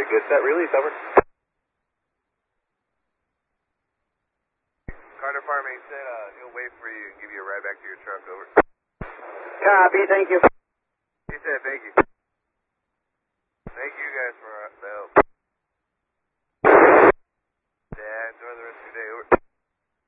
Good set release, over. Carter Farming said he'll wait for you and give you a ride back to your truck, over. Copy, thank you. He said thank you.